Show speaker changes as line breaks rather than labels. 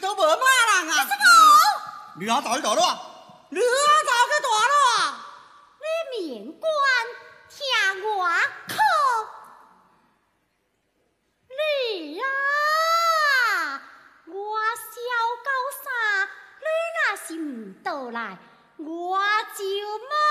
都无骂人啊！
什么？
你阿走去大路啊？
你阿走去大路啊？你免管听我可。你啊，我小狗啥，你若是唔倒来，我就骂。